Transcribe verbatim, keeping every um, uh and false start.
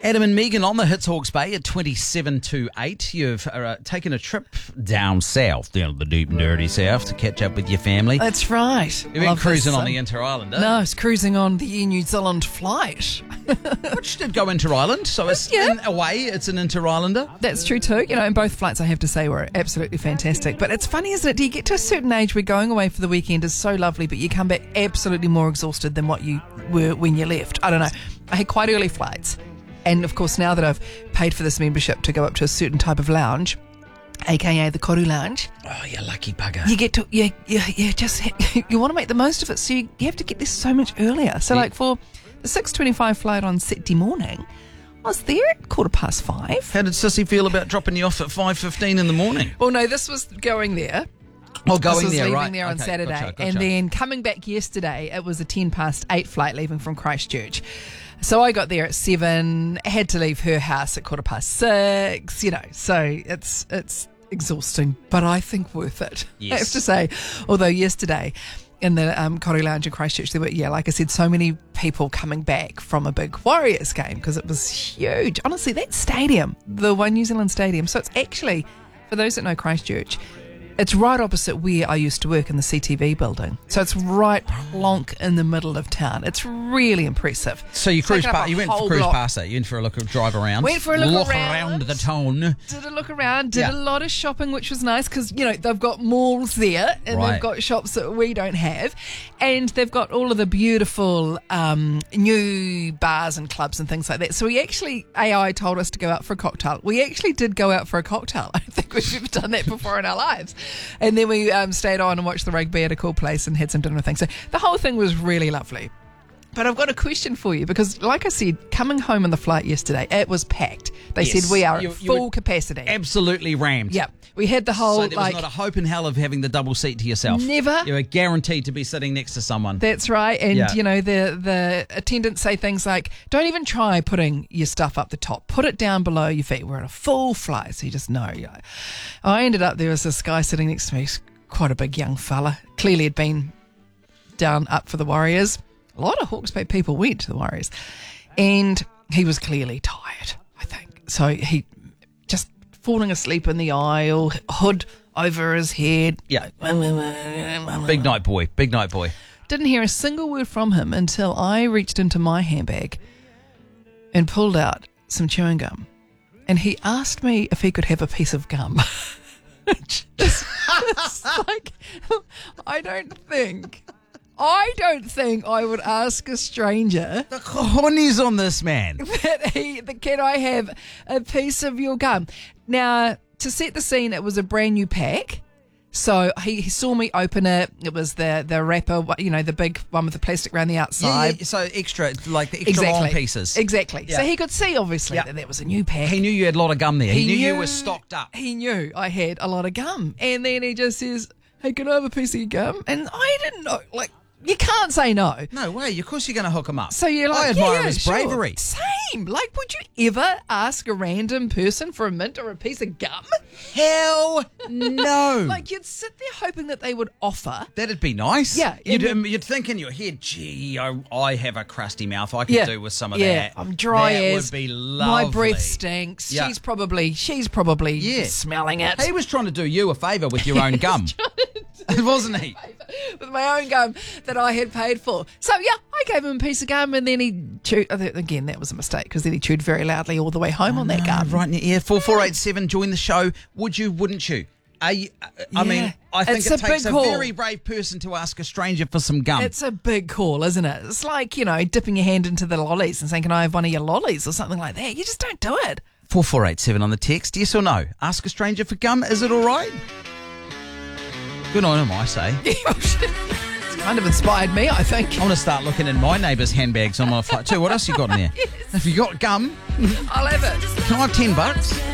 Adam and Megan on the Hits Hawke's Bay at twenty-seven to eight. You've uh, taken a trip down south, down to the deep and dirty south, to catch up with your family. That's right. You've been Love cruising this, on um, the Inter-Islander. No, I was cruising on the Air New Zealand flight. Which did go Inter-Island, so it's Yeah. in a way, it's an Inter-Islander. That's true too. You know, and both flights, I have to say, were absolutely fantastic. But it's funny, isn't it? Do you get to a certain age where going away for the weekend is so lovely, but you come back absolutely more exhausted than what you were when you left? I don't know. I had quite early flights. And of course, now that I've paid for this membership to go up to a certain type of lounge, aka the Koru Lounge, Oh, you lucky bugger. you get to you you, you just you want to make the most of it, so you, you have to get there so much earlier. So, Yeah. like for the six twenty-five flight on Saturday morning, I was there at quarter past five. How did Sissy feel about dropping you off at five fifteen in the morning? Well, no, this was going there. Oh, This going was there, leaving right. there on Okay, Saturday, gotcha, gotcha. and then coming back yesterday. It was a ten past eight flight leaving from Christchurch. So I got there at seven. Had to leave her house at quarter past six. You know, so it's it's exhausting, but I think worth it. Yes. I have to say. Although yesterday in the um, Koru Lounge in Christchurch, there were, yeah, like I said, so many people coming back from a big Warriors game because it was huge. Honestly, that stadium, the One New Zealand Stadium. So it's actually, for those that know Christchurch, it's right opposite where I used to work in the C T V building. So it's right plonk in the middle of town. It's really impressive. So you cruised Taken up past, a you went for whole cruise block. past it. You went for a look, drive around. Went for a look around. around. the town. Did a look around, did Yeah. a lot of shopping, which was nice because, you know, they've got malls there and Right. they've got shops that we don't have. And they've got all of the beautiful um, new bars and clubs and things like that. So we actually, A I told us to go out for a cocktail. We actually did go out for a cocktail. I don't think we've ever done that before in our lives. And then we um, stayed on and watched the rugby at a cool place and had some dinner and things. So the whole thing was really lovely. But I've got a question for you because, like I said, coming home on the flight yesterday, it was packed. They Yes. said we are You- at you full were capacity. Absolutely rammed. Yeah, we had the whole So there was like. not a hope in hell of having the double seat to yourself. Never. You were guaranteed to be sitting next to someone. That's right, and Yeah. you know the the attendants say things like, "Don't even try putting your stuff up the top. Put it down below your feet." We're on a full flight, so you just know. You know. I ended up there was this guy sitting next to me, he's quite a big young fella. Clearly had been down up for the Warriors. A lot of Hawke's Bay people went to the Warriors, and he was clearly tired, I think. So he just falling asleep in the aisle, hood over his head. Yeah. Big night boy. Big night boy. Didn't hear a single word from him until I reached into my handbag and pulled out some chewing gum. And he asked me if he could have a piece of gum. It's, it's like, I don't think, I don't think I would ask a stranger The cojones on this man. that he, that can I have a piece of your gum? Now, to set the scene, it was a brand new pack. So he, he saw me open it. It was the the wrapper, you know, the big one with the plastic around the Yeah, outside. yeah, so extra, like the extra long pieces. Exactly. Yeah. So he could see, obviously, Yeah. that there was a new pack. He knew you had a lot of gum there. He, He knew, you knew- were stocked up. He knew I had a lot of gum. And then he just says, "Hey, can I have a piece of your gum?" And I didn't know, like, you can't say no. No way. Of course you're going to hook him up. So you're like, I admire yeah, yeah, his sure. bravery. Same. Like, would you ever ask a random person for a mint or a piece of gum? Hell no. Like, you'd sit there hoping that they would offer. That'd be nice. Yeah, You'd, and- um, you'd think in your head, gee, I, I have a crusty mouth. I could Yeah, do with some of yeah, that. I'm dry that as would be lovely. my breath stinks. Yeah. She's probably she's probably Yeah. smelling it. He was trying to do you a favour with your own gum. Wasn't he? With my own gum that I had paid for. So yeah, I gave him a piece of gum and then he chewed. Again, that was a mistake because then he chewed very loudly all the way home on that gum. Right in your ear. four four eight seven, join the show. Would you, wouldn't you? Are you I Yeah. mean, I think It's it a takes big a call. very brave person to ask a stranger for some gum. It's a big call, isn't it? It's like, you know, dipping your hand into the lollies and saying, "Can I have one of your lollies?" or something like that. You just don't do it. four four eight seven on the text. Yes or no? Ask a stranger for gum. Is it all right? Good on him, I say. It's kind of inspired me, I think. I want to start looking in my neighbour's handbags on my flight too. What else you got in there? If you got gum, I'll have it. can I have ten bucks?